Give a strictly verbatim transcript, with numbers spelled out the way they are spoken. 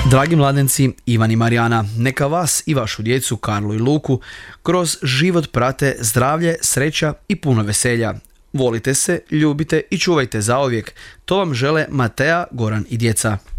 Dragi mladenci, Ivan i Marijana, neka vas i vašu djecu Karlu i Luku kroz život prate zdravlje, sreća i puno veselja. Volite se, ljubite i čuvajte zauvijek. To vam žele Matea, Goran i djeca.